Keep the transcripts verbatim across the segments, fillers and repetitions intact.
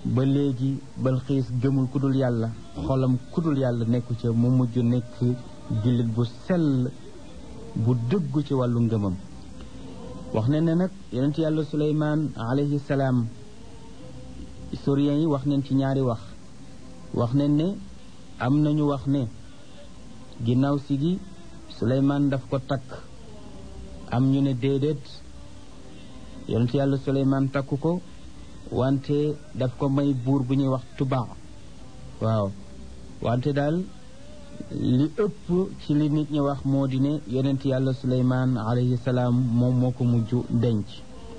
ba léegi Balxiis gëmul ku dul yàlla xolam ku dul yàlla nekku ca mu mujj nekk jullit bu sell bu dëggu ci wàllu ngëmam. wax ne ne nag yonent yàlla Suleymaan alayhi salaam historiens yi wax neen ci ñaari wax wax ne ne am nañu wax ne ginnaaw si gi Suleymaan daf ko takk am ñu ne déedéet yonent yàlla Suleymaan takku ko wante daf ko may buur bu ñuy wax Tubaa waaw wante daal li ëpp ci li nit ñi wax moo di ne yonent yàlla Suleymaan alayhi salaam moom moo ko mujj denc.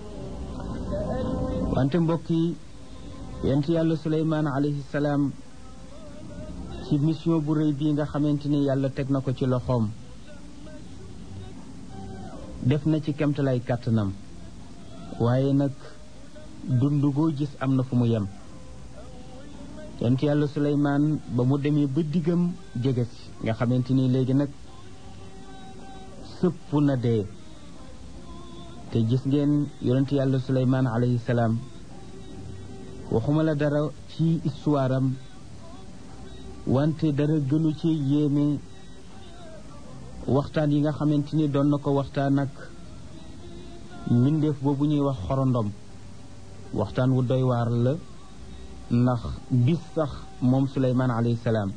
wante mbokk yi yonent yàlla Suleymaan alayhi salaam ci mission bu rëy bii nga xamante ni yàlla teg na ko ci loxoom def na ci kemtalay kàttanam waaye nag dund goo gis am na fu mu yem. yonent yàlla Suleymaan ba mu demee ba diggam jege si nga xamante ni léegi nag sëpp na dee te gis ngeen yonent yàlla Suleymaan alayhi salaam waxuma la dara ci histoire am wante dara gënu ci yéeme waxtaan yi nga xamante ni doon na ko waxtaan ak mbindeef boobu ñuy wax xorondom waxtaan wu doy waar la ndax bis sax moom Suleymaan alayhi salaam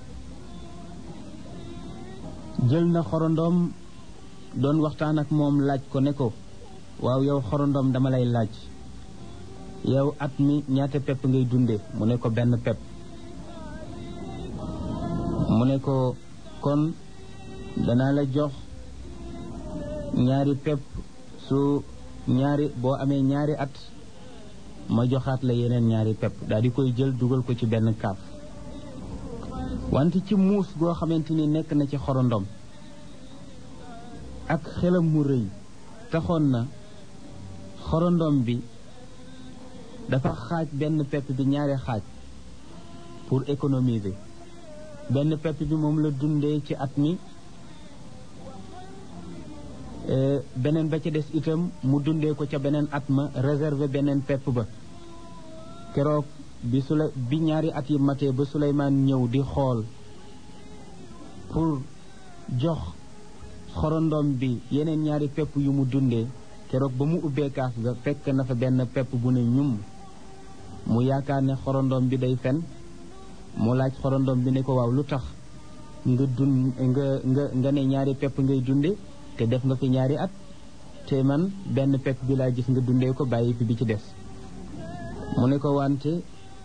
jël na xorondom doon waxtaan ak moom laaj ko ne ko waaw yow xorondom dama lay laaj yow at mi ñaata pepp ngay dunde mu ne ko benn pepp mu ne ko kon danaa la jox ñaari pepp su ñaari boo amee ñaari at ma joxaat la yeneen ñaari pepp daal di koy jël dugal ko ci benn kaaf wante ci muus goo xamante ni nekk na ci xorondom ak xelam mu rëy taxoon na xorondom bi dafa xaaj benn pepp bi ñaari xaaj pour économiser benn pepp bi moom la dundee ci at mi beneen ba ca des itam mu dundee ko ca beneen at ma réserver beneen pepp ba keroog bi sula bi ñaari at yi matee ba Suleymaan ñëw di xool pour jox xorondom bi yeneen ñaari pepp yu mu dundee keroog ba mu ubbee kaas ga fekk na fa benn pepp bu ne ñum mu yaakaar ne xorondom bi day fen mu laaj xorondom bi ne ko waaw lu tax nga dund nga nga nga ne ñaari pepp ngay dunde te def nga fi ñaari at te man benn pepp bi laa gis nga dundee ko bàyyi fi bi ci des mu ne ko wante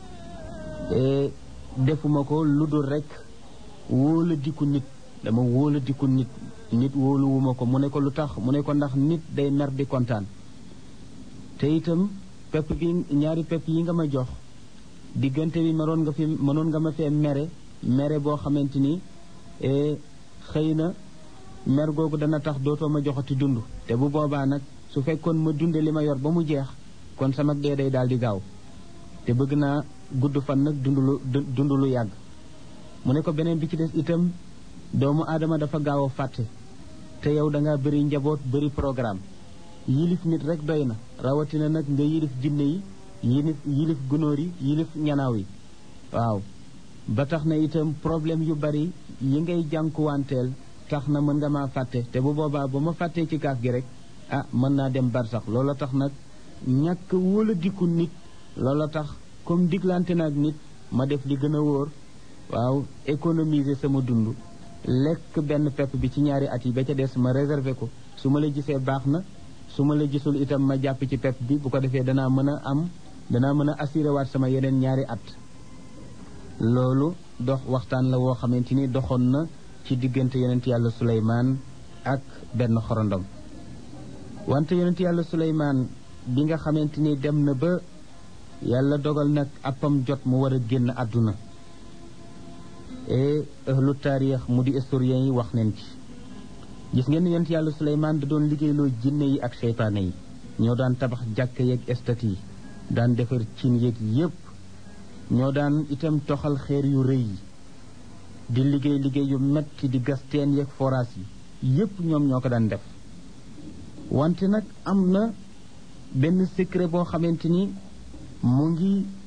defuma ko lu dul rek wóola dikku nit dama wóola dikku nit nit wóoluwuma ko mu ne ko lu tax mu ne ko ndax nit day mer di kontaan te itam pepp bi ñaari pepp yi nga ma jox diggante bi mënoon nga fi mënoon nga ma fee mere mere boo xamante ni xëy na mer googu dana tax dootoo ma joxati dund te bu boobaa nag su fekkoon ma dunde li ma yor ba mu jeex kon sama dee day daal di gaaw te bëgg naa gudd fan nag dund lu dund lu yàgg mu ne ko beneen bi ci des itam doomu aadama dafa gaaw a fàtte te yow da ngaa bëri njaboot bëri programme yilif nit rek doy na rawatina nag nga yilif jinne yi yilif yilif gunóor yi yilif ñanaaw yi waaw ba tax na itam problème yu bari yi ngay jànkuwanteel tax na mën nga maa fàtte te bu boobaa ba ma fàttee ci kaaf gi rek ah mën naa dem bar sax loola tax nag ñàkk wóola dikku nit loola tax comme diglante na ak nit ma def li gën a wóor waaw économiser sama dund lekk benn pepp bi ci ñaari at yi ba ca des ma réserver ko su ma la gisee baax na su ma la gisul itam ma jàpp ci pepp bi bu ko defee danaa mën a am danaa mën a assuré waat sama yeneen ñaari at loolu dox waxtaan la woo xamante ni doxoon na ci diggante yonent yàlla Suleymaan ak benn xorondom wante yonent yàlla Suleymaan bi nga xamante ni dem na ba yàlla dogal nag appam jot mu war a génn àdduna et ahlu taarix mu di historien yi wax neen ci gis ngeen ni yonent yàlla Suleymaan da doon liggéeyloo jinne yi ak seytaane yi ñoo daan tabax jàkk yeeg estat yi daan defar cin yeeg yépp ñoo daan itam toxal xeer yu rëy yi di liggéey liggéey yu metti di gas teen yeeg forage yi yépp ñoom ñoo ko daan def wante nag am na benn secret boo xamante ni mu ngi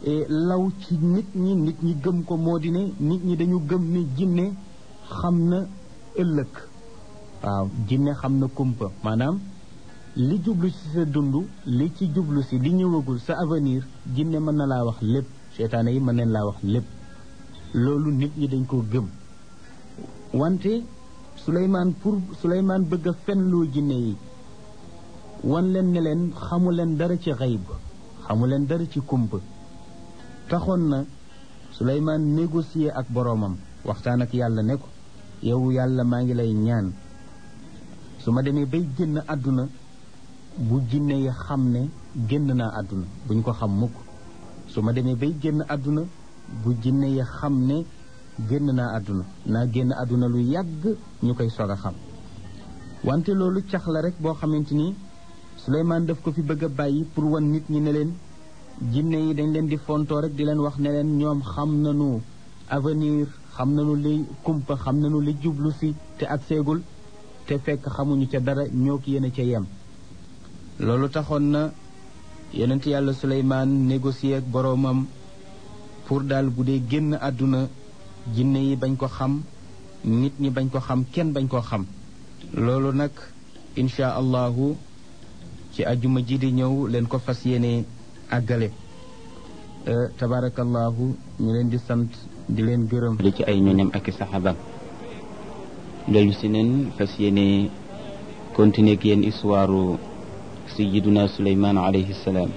law ci nit ñi nit ñi gëm ko moo di ne nit ñi dañu gëm ne jinne xam na ëllëg waaw jinne xam na kumpa maanaam li jublu ci sa dund li ci jublu si li ñëwagul sa avenir jinne mën na laa wax lépp seytaane yi mën nañ laa wax lépp loolu nit ñi dañ koo gëm wante Suleymaan pour Suleymaan bëgg a fenloo jinne yi wan leen ne leen xamu leen dara ci xayb xamu leen dara ci kumpa taxoon na Suleymaan négocier ak boroomam waxtaan ak yàlla ne ko yow yàlla maa ngi lay ñaan su ma demee bay génn àdduna bu jinne yi xam ne génn naa àdduna buñ ko xam mukk su ma demee bay génn àdduna bu jinne yi xam ne génn naa àdduna naa génn àdduna lu yàgg ñu koy soog a xam wante loolu cax la rek boo xamante ni Suleymaan daf ko fi bëgg a bàyyi pour wan nit ñi ne leen jinne yi dañ leen di fontoo rek di leen wax ne leen ñoom xam nañu avenir xam nañu li kumpa xam nañu li jublu si te ak seegul te fekk xamuñu ca dara ñoo ki yéen a ca yem loolu taxoon na yonent yàlla Suleymaan négocier ak boroomam pour daal bu dee génn àdduna jinne yi bañ ko xam nit ñi bañ ko xam kenn bañ ko xam loolu nag insha allahu ci ajuma ji di ñëw leen ko fas yéene àggale tabarakallahu ñu leen di sant di leen gërëm li ci ay ñoñam ak i saxaabam dellu si neen fas yéene continuer ak yéen histoire sayyiduna Suleymaan alayhi salaam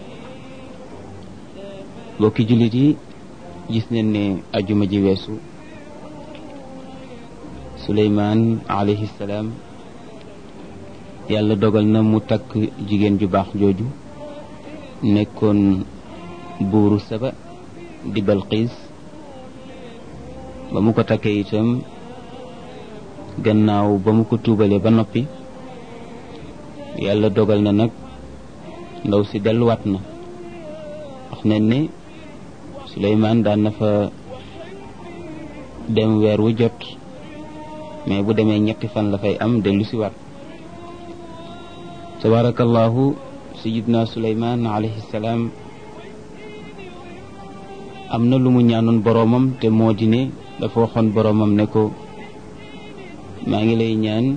bokki jullit yi gis neen ne ajuma ji weesu Suleymaan alayhi salaam yàlla dogal na mu takk jigéen ju baax jooju nekkoon buuru Saba di Balqiis ba mu ko takkee itam gannaaw ba mu ko tuubalee ba noppi yàlla dogal na nag ndaw si delluwaat na wax nañ ne Suleymaan daan na fa dem weer wu jot mais bu demee ñetti fan la fay am dellu si waat tabarakallahu sayidna Suleymaan alayhi salaam am na lu mu ñaanoon boroomam te moo di ne dafa waxoon boroomam ne ko maa ngi lay ñaan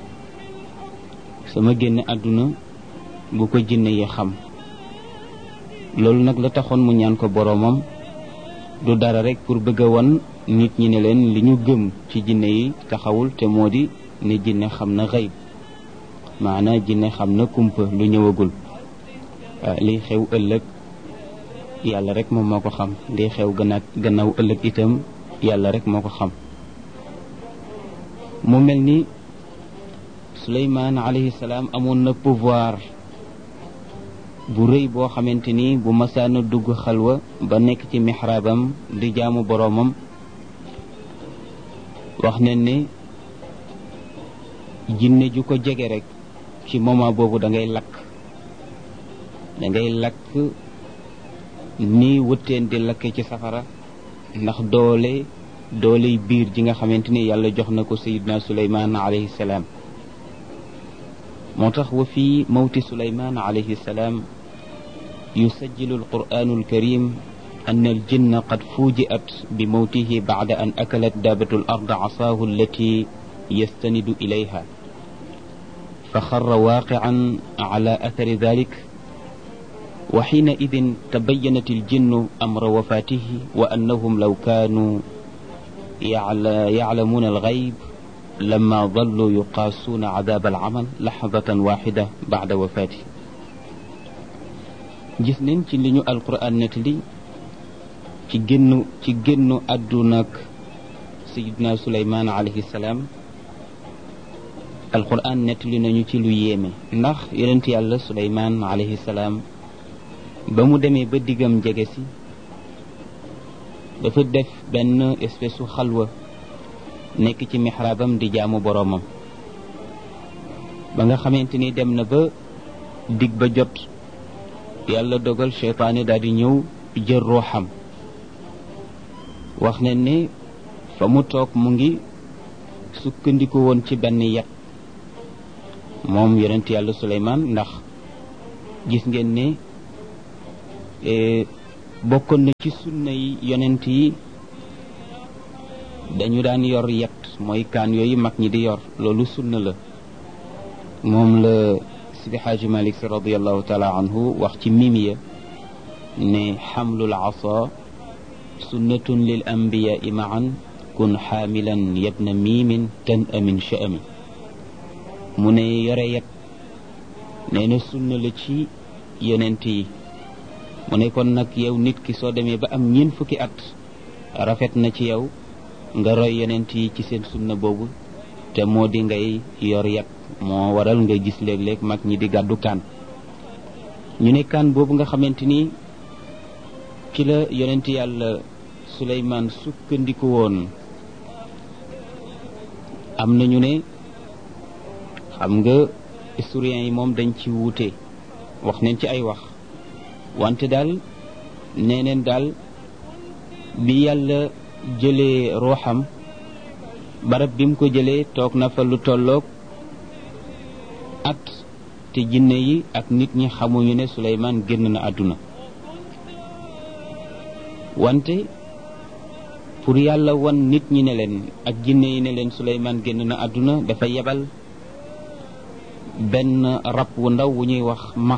sama génn àdduna bu ko jinne yi xam loolu nag la taxoon mu ñaan ko boroomam du dara rek pour bëgg a won nit ñi ne leen li ñu gëm ci jinne yi taxawul te moo di ne jinne xam na xayb maana jinne xam na kumpa lu ñëwagul liy xew ëllëg yàlla rek moom moo ko xam liy xew gannaaw gannaaw ëllëg itam yàlla rek moo ko xam mu mel ni Suleymaan alayhi salaam amoon na pouvoir bu rëy boo xamante ni bu masaana dugg xalwa ba nekk ci mixraabam di jaamu boroomam wax nañ ne jinne ju ko jege rek ci moment boobu da ngay lakk da ngay lakk ni wëtteen di lakke ci safara ndax doole dooley biir ji nga xamante ni yàlla jox na ko sayidna Suleymaan alayhi salaam moo tax wa fi mawti Suleymaan alayhi salaam yusajjilu alqur'anu alkarim أن الجن قد فوجئت بموته بعد أن أكلت دابة الأرض عصاه التي يستند إليها فخر واقعا على أثر ذلك وحينئذ تبينت الجن أمر وفاته وأنهم لو كانوا يعلمون الغيب لما ظلوا يقاسون عذاب العمل لحظة واحدة بعد وفاته جسنين ci liñu alquran netli ci génnu ci génnu àdduna ak sayidna Suleymaan alayhi salaam alquran nettali nañu ci lu yéeme ndax yonent yàlla Suleymaan alayhi salaam ba mu demee ba diggam jege si dafa def benn espèce su xalwa nekk ci mixraabam di jaamu boroomam ba nga xamante ni dem na ba dig ba jot yàlla dogal seytaane daal di ñëw jël ruuxam wax nañ ne fa mu toog mu ngi sukkandiku woon ci benn yat moom yonent yàlla Suleymaan ndax gis ngeen ne bokkoon na ci sunna yi yonent yi dañu daan yor yet mooy kaan yooyu mag ñi di yor loolu sunna la moom la Sidi Xaaji Malik Si radiallahu taala anhu wax ci mimiya ne xamlul asa sunnatun lil anbiyaai maan kun xaamilan yabna miimin tan amin sha'ami mu ne yore yet nee na sunna la ci yonent yi mu ne kon nag yow nit ki soo demee ba am ñeent fukki at rafet na ci yow nga roy yonent yi ci seen sunna boobu te moo di ngay yor yat moo waral nga gis léeg-léeg mag ñi di gàddu kaan ñu ne kaan boobu nga xamante ni ci la yonent yàlla Suleymaan sukkandiku woon am na ñu ne xam nga historiens yi moom dañ ci wuute wax nañ ci ay wax wante daal nee neen daal bi yàlla jëlee ruuxam barab bi mu ko jëlee toog na fa lu tolloog at te jinne yi ak nit ñi xamuñu ne Suleymaan génn na àdduna wante pour yàlla wan nit ñi ne leen ak jinne yi ne leen Suleymaan génn na àdduna dafa yebal benn rab wu ndaw wu ñuy wax max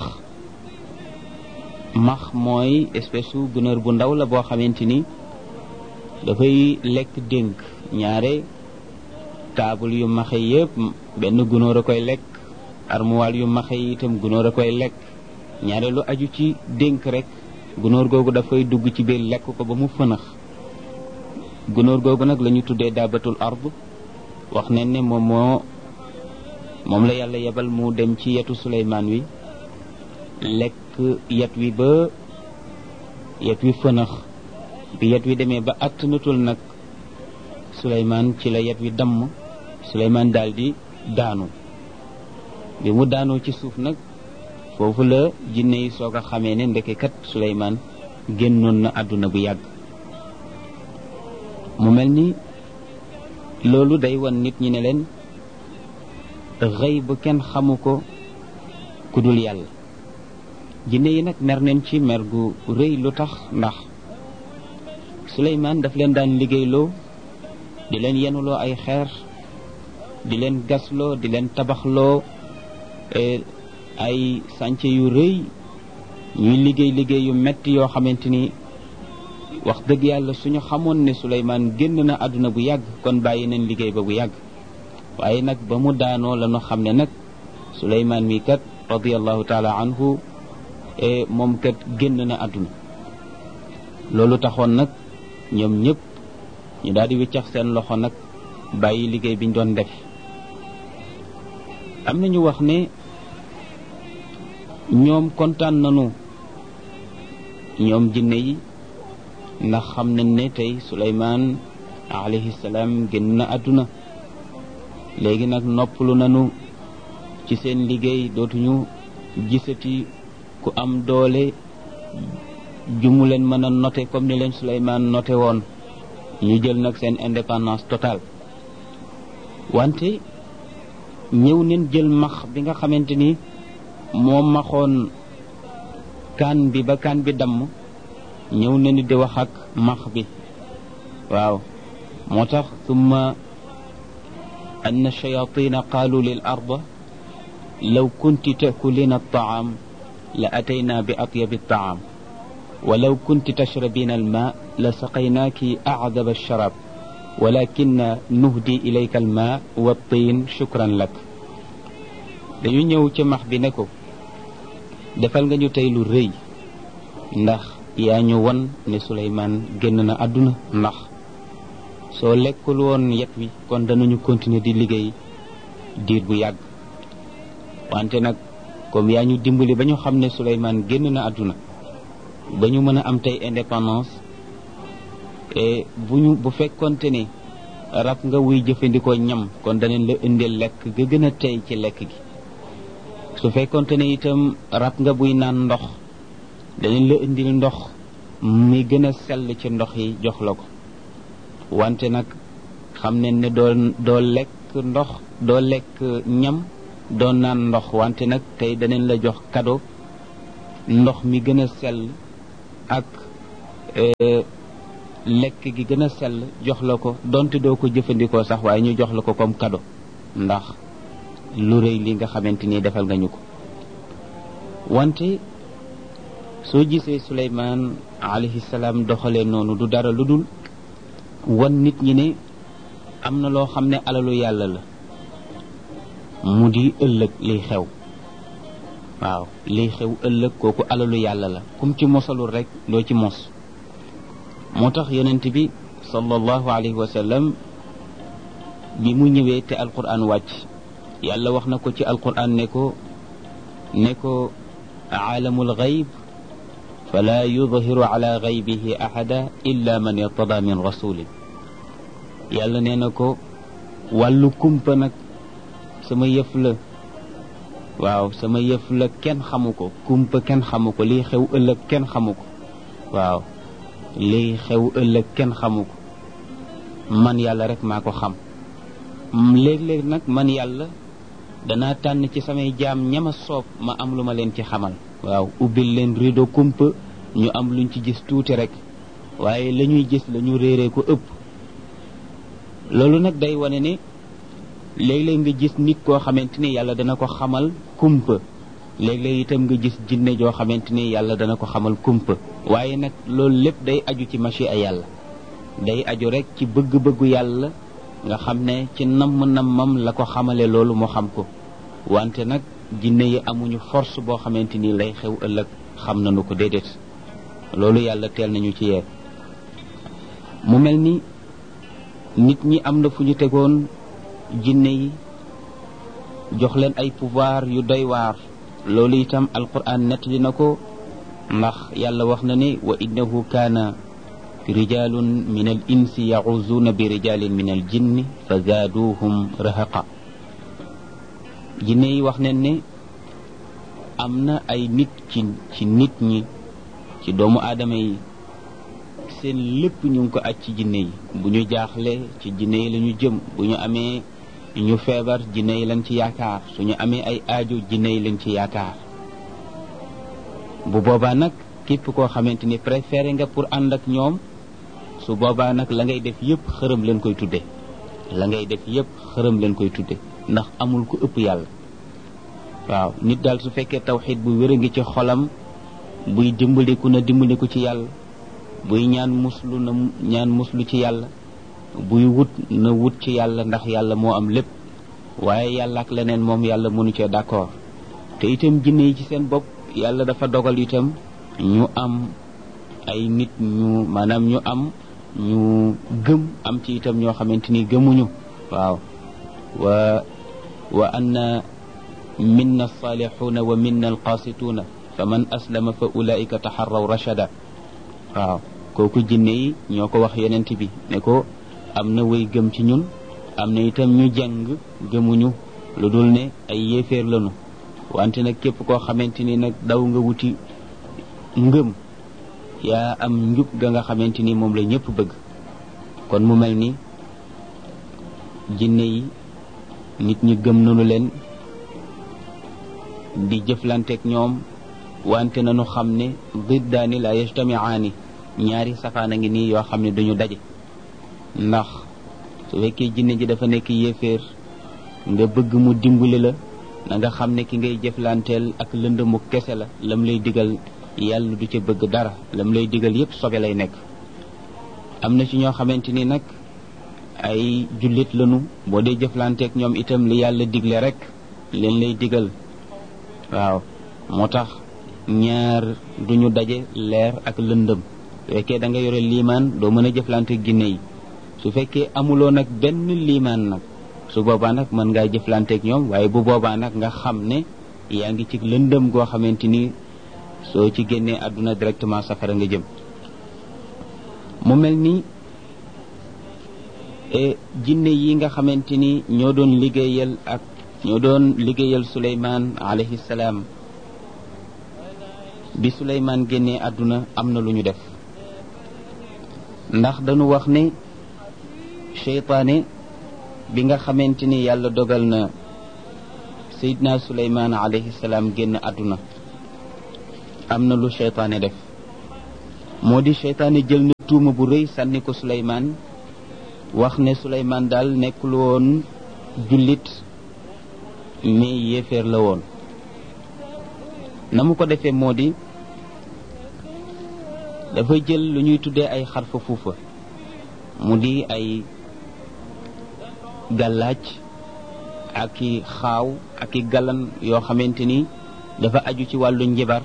max mooy espèce u gunóor bu ndaw la boo xamante ni dafay lekk dénk ñaare taabul yu maxe yëpp benn gunóor a koy lekk armuwaal yu maxe yi itam gunóor a koy lekk ñaare lu aju ci dénk rek gunóor googu dafay dugg ci biir lekk ko ba mu fënax gunóor googu nag la ñu tuddee daabatul ard wax nañ ne moom moo moom la yàlla yebal mu dem ci yetu Suleymaan wi lekk yet wi ba yet wi fënax bi yet wi demee ba attanatul nag Suleymaan ci la yet wi damm Suleymaan daldi daanu bi mu daanoo ci suuf nag foofu la jinne yi soog a xamee ne ndeke kat Suleymaan génnoon na àdduna bu yàgg mu mel ni loolu day wan nit ñi ne leen xëy bu kenn xamu ko ku dul yàlla jinne yi nag mer nañ ci mer gu rëy lu tax ndax Suleymaan daf leen daan liggéeyloo di leen yenuloo ay xeer di leen gasloo di leen tabaxloo ay sànce yu rëy ñuy liggéey liggéey yu metti yoo xamante ni wax dëgg yàlla suñu xamoon ne Suleymaan génn na àdduna bu yàgg kon bàyyi nañ liggéey ba bu yàgg waaye nag ba mu daanoo la ñu xam ne nag Suleymaan mi kat radiallahu taala anhu moom kat génn na àdduna loolu taxoon nag ñoom ñëpp ñu daal di wiccax seen loxo nag bàyyi liggéey biñ doon def am na ñu wax ne ñoom kontaan nañu ñoom jinne yi ndax xam nañ ne tey Suleymaan alayhi salaam génn na àdduna léegi nag noppalu nañu ci seen liggéey dootuñu gisati ku am doole jumu leen mën a noté comme ni leen Suleymaan noté woon ñu jël nag seen indépendance totale wante ñëw neen jël max bi nga xamante ni moo maxoon kaan bi ba kaan bi damm ñëw nañu di wax ak max bi waaw moo tax summa anna shayatina qaalu lil arda law kunti takulina altaam la atayna bi atyabi altaam walaw kunti tashrabina alma la saqaynaaki acdaba alsharab walakin nuhdi ilayka alma wattiin shukran lak dañu ñëw ci max bi ne ko defal nga ñu tey lu rëy ndax yaa ñu won ne Suleymaan génn na àdduna ndax soo lekkul woon yet wi kon danañu continuer di liggéey diir bu yàgg wante nag comme yaa ñu dimbali ba ñu xam ne Suleymaan génn na àdduna ba ñu mën a am tey indépendance et bu ñu bu fekkonte ne rab nga wuy jëfandikoo ñam kon danañ la indil lekk ga gën a tey ci lekk gi su fekkonte ne itam rab nga buy naan ndox danañ la indil ndox mi gën a sell ci ndox yi jox la ko wante nag xam nañ ne doo doo lekk ndox doo lekk ñam doo naan ndox wante nag tey danañ la jox cadeau ndox mi gën a sell ak lekk gi gën a sell jox la ko donte doo ko jëfandikoo sax waaye ñu jox la ko comme cadeau ndax lu rëy li nga xamante ni defal nga ñu ko. wante soo gisee Suleymaan alayhi salaam doxalee noonu du dara lu dul wan nit ñi ne am na loo xam ne alalu yàlla la mu di ëllëg liy xew. waaw liy xew ëllëg kooku alalu yàlla la kum ci mosalul rek doo ci mos. moo tax yonent bi sallallahu alayhi wa sallam bi mu ñëwee te alquran wàcc yàlla wax na ko ci alquran ne ko ne ko aalamul gayb fala yudhiru ala gaybihi ahada illa man irtada min rasulin. yàlla nee na ko wàllu kumpa nag sama yëf la. waaw sama yëf la kenn xamu ko kumpa kenn xamu ko liy xew ëllëg kenn xamu ko. waaw liy xew ëllëg kenn xamu ko man yàlla rek maa ko xam. léeg-léeg nag man yàlla danaa tànn ci samay jaam ñama soob ma am lu ma leen ci xamal. waaw ubbil leen rido kumpa ñu am luñ ci gis tuuti rek waaye la ñuy gis la ñu réeree ko ëpp. loolu nag day wane ne léeg-léeg nga gis nit koo xamante ni yàlla dana ko xamal kumpa léeg-léeg itam nga gis jinne joo xamante ni yàlla dana ko xamal kumpa. waaye nag loolu lépp day aju ci machi a yàlla day aju rek ci bëgg-bëggu yàlla nga xam ne ci namm-nammam la ko xamale loolu mu xam ko. wante nag jinne yi amuñu force boo xamante ni lay xew ëllëg xam nañu ko déedéet. loolu yàlla teel nañu ci yee. mu mel ni nit ñi am na fu ñu tegoon jinne yi jox leen ay pouvoir yu doy waar. loolu itam alquran nettali na ko ndax yàlla wax na ne wa innahu kaana rijalun min al insi yacuzuuna bi rijalin min al jinni fa zaaduhum rahaqa. jinne yi wax nañ ne am na ay nit ci ci nit ñi ci doomu aadama yi seen lépp ñu ngi ko aj ci jinne yi. bu ñu jaaxle ci jinne yi la ñu jëm bu ñu amee ñu feebar jinne yi lañ ci yaakaar suñu amee ay aajo jinne yi lañ ci yaakaar. bu boobaa nag képp koo xamante ni préféré nga pour ànd ak ñoom su boobaa nag la ngay def yépp xërëm leen koy tudde la ngay def yépp xërëm leen koy tudde ndax amul ku ëpp yàlla. waaw nit daal su fekkee tawxiid bu wér a ngi ci xolam buy dimbaliku na dimbaliku ci yàlla buy ñaan muslu na ñaan muslu ci yàlla buy wut na wut ci yàlla ndax yàlla moo am lépp. waaye yàlla ak leneen moom yàlla mënu cee d'accord. te itam jinne yi ci seen bopp yàlla dafa dogal itam ñu am ay nit ñu maanaam ñu am ñu gëm am ci itam ñoo xamante ni gëmuñu. waaw wa wa anna minna alsalixuuna wa minna alqaasituuna fa man aslama fa ulaika taxarraw rachada. waaw kooku jinne yi ñoo ko wax yonent bi ne ko am na way gëm ci ñun am na itam ñu jàng gëmuñu lu dul ne ay yéeféer lañu. wante nag képp koo xamante ni nag daw nga wuti ngëm yaa am njub ga nga xamante ni moom la ñëpp bëgg. kon mu mel ni jinne yi nit ñi gëm nañu leen di jëflanteeg ñoom wante nañu xam ne diddaani la yajtamiaani ñaari safaan a ngi nii yoo xam ne duñu daje. ndax su fekkee jinne ji dafa nekk yéeféer nga bëgg mu dimbali la na nga xam ne ki ngay jëflanteel ak lëndëmu kese la lam lay digal yàlla du ca bëgg dara lam lay digal yépp sobe lay nekk. am na ci ñoo xamante ni nag ay jullit lañu boo dee jëflanteeg ñoom itam li yàlla digle rek leen lay digal. waaw moo tax ñaar duñu daje leer ak lëndëm. su fekkee da nga yore liimaan doo mën a jëflanteeg jinne yi. su fekkee amuloo nag benn liimaan nag su boobaa nag mën ngaa jëflanteeg ñoom waaye bu boobaa nag nga xam ne yaa ngi ci lëndëm goo xamante ni soo ci génnee àdduna directement safara nga jëm. mu mel ni jinne yi nga xamante ni ñoo doon liggéeyal ak ñoo doon liggéeyal Suleymaan alayhi salaam bi Suleymaan génnee àdduna am na lu ñu def. ndax dañu wax ne seytaane bi nga xamante ni yàlla dogal na Seydina Suleymaan alayhi salaam génn àdduna am na lu seytaane def. moo di seytaane jël na tuuma bu rëy sànni ko Suleymaan wax ne Suleymaan daal nekkul woon jullit mais yéeféer la woon. na mu ko defee moo di dafa jël lu ñuy tuddee ay xarfa fuufa mu di ay gàllaaj ak i xaaw ak i galan yoo xamante ni dafa aju ci wàllu njibar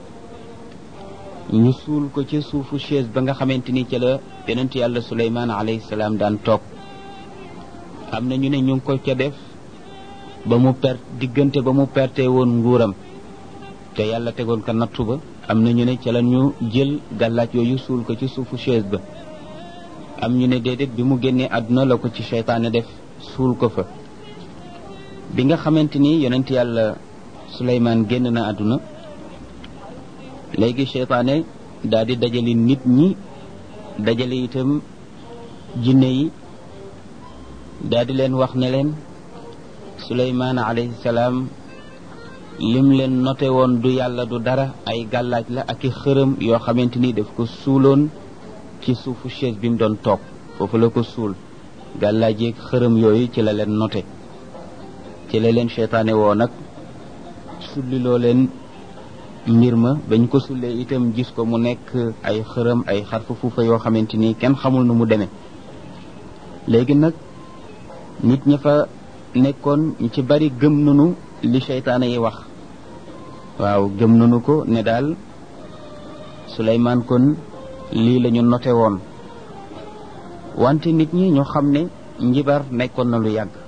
ñu suul ko ci suufu chaise ba nga xamante ni ca la yonent yàlla Suleymaan alayhi salaam daan toog. am na ñu ne ñu ngi ko ca def ba mu perte diggante ba mu perte woon nguuram te yàlla tegoon ko nattu ba. am na ñu ne ca la ñu jël gàllaaj yooyu suul ko ci suufu chaise ba. am ñu ne déedéet bi mu génnee àdduna la ko ci seytaane def suul ko fa. bi nga xamante ni yonent yàlla Suleymaan génn na àdduna léegi seytaane daal di dajale nit ñi dajale itam jinne yi daal di leen wax ne leen Suleymaan alayhi salaam lim leen noté woon du yàlla du dara ay gàllaaj la ak i xërëm yoo xamante ni daf ko suuloon ci suufu chaise bi mu doon toog foofu la ko suul gàllaaj yeeg xërëm yooyu ci la leen noté ci la leen seytaane woo nag sulliloo leen mbir ma bañ ko sullee itam gis ko mu nekk ay xërëm ay xarfa fuufa yoo xamante ni kenn xamul nu mu demee. léegi nag nit ña fa nekkoon ñu ci bari gëm nanu li seytaane yi wax waaw gëm nanu ko ne daal Suleymaan kon lii la ñu noté woon wante nit ñi ñu xam ne njibar nekkoon na lu yàgg